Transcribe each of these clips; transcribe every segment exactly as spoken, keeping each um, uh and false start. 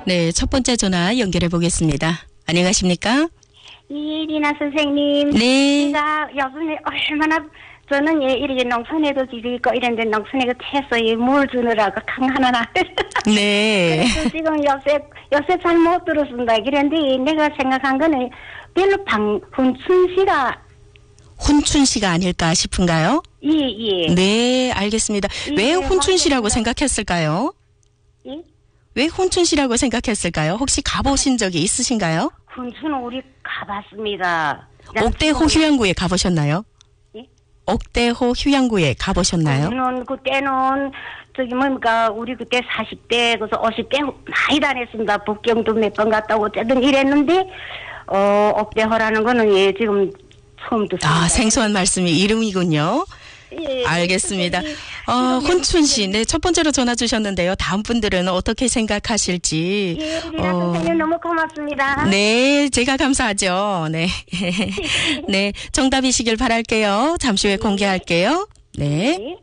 네, 첫 번째 전화 연결해 보겠습니다. 안녕하십니까? 이 리나 선생님. 네. 제가 요즘에 얼마나 저는 예 이렇게 농촌에도 집이 있고 이런데 농촌에 채소 물 주느라고 강 하나. 네. 그래서 지금 요새 요새 잘 못 들었습니다. 그런데 내가 생각한 거는 별로 방 훈춘 씨가 훈춘 씨가 아닐까 싶은가요? 예 예. 네, 알겠습니다. 왜 예, 훈춘 씨라고 맞습니다. 생각했을까요? 예? 왜 훈춘 씨라고 생각했을까요? 혹시 가보신 적이 있으신가요? 훈춘은 우리 가봤습니다. 옥대호 휴양구에 가보셨나요? 예? 옥대호 휴양구에 가보셨나요? 저는 그때는 저기 뭡니까 우리 그때 사십 대 그래서 오십 대 많이 다녔습니다. 북경도 몇 번 갔다 오고 어쨌든 이랬는데 어 옥대호라는 거는 예 지금 처음 듣습니다. 아, 생소한 말씀이 이름이군요. 예, 알겠습니다. 선생님, 어, 지금 훈춘 씨, 네, 첫 번째로 전화 주셨는데요. 다음 분들은 어떻게 생각하실지. 예, 리나 선생님 너무 고맙습니다. 네, 제가 감사하죠. 네. 네, 정답이시길 바랄게요. 잠시 후에 공개할게요. 네. 예.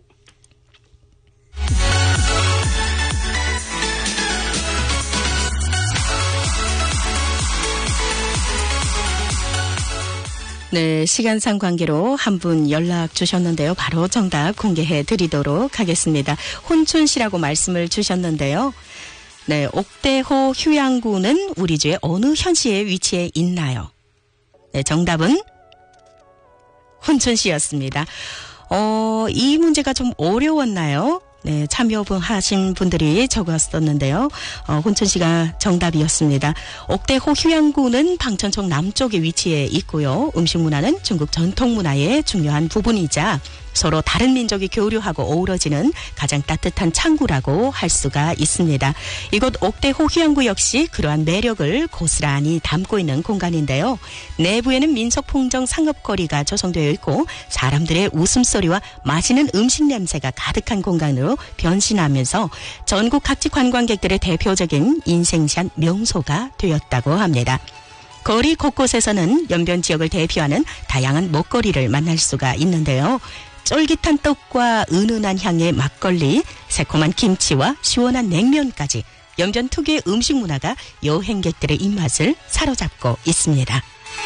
네, 시간상 관계로 한 분 연락 주셨는데요. 바로 정답 공개해 드리도록 하겠습니다. 훈춘 씨라고 말씀을 주셨는데요. 네, 옥대호 휴양구는 우리 주의 어느 현시에 위치해 있나요? 네, 정답은 훈춘 씨였습니다. 어, 이 문제가 좀 어려웠나요? 네, 참여하신 분들이 적었었는데요. 어, 훈춘 씨가 정답이었습니다. 옥대호 휴양구는 방천청 남쪽에 위치해 있고요. 음식 문화는 중국 전통 문화의 중요한 부분이자 서로 다른 민족이 교류하고 어우러지는 가장 따뜻한 창구라고 할 수가 있습니다. 이곳 옥대호 휴양구 역시 그러한 매력을 고스란히 담고 있는 공간인데요. 내부에는 민속풍정 상업거리가 조성되어 있고 사람들의 웃음소리와 맛있는 음식 냄새가 가득한 공간으로 변신하면서 전국 각지 관광객들의 대표적인 인생샷 명소가 되었다고 합니다. 거리 곳곳에서는 연변 지역을 대표하는 다양한 먹거리를 만날 수가 있는데요. 쫄깃한 떡과 은은한 향의 막걸리, 새콤한 김치와 시원한 냉면까지 연변 특유의 음식 문화가 여행객들의 입맛을 사로잡고 있습니다.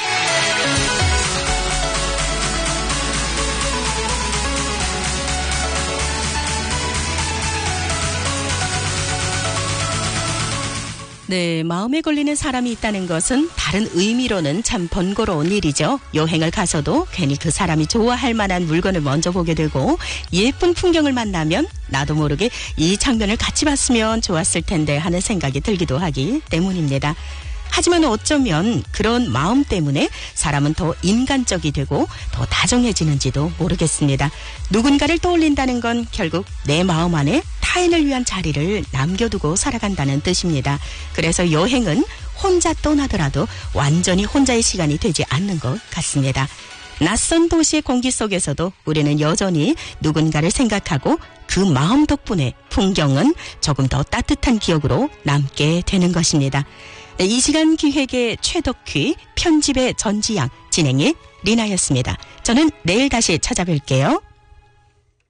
네, 마음에 걸리는 사람이 있다는 것은 다른 의미로는 참 번거로운 일이죠. 여행을 가서도 괜히 그 사람이 좋아할 만한 물건을 먼저 보게 되고 예쁜 풍경을 만나면 나도 모르게 이 장면을 같이 봤으면 좋았을 텐데 하는 생각이 들기도 하기 때문입니다. 하지만 어쩌면 그런 마음 때문에 사람은 더 인간적이 되고 더 다정해지는지도 모르겠습니다. 누군가를 떠올린다는 건 결국 내 마음 안에 타인을 위한 자리를 남겨두고 살아간다는 뜻입니다. 그래서 여행은 혼자 떠나더라도 완전히 혼자의 시간이 되지 않는 것 같습니다. 낯선 도시의 공기 속에서도 우리는 여전히 누군가를 생각하고 그 마음 덕분에 풍경은 조금 더 따뜻한 기억으로 남게 되는 것입니다. 이 시간 기획의 최덕휘, 편집의 전지양, 진행의 리나였습니다. 저는 내일 다시 찾아뵐게요.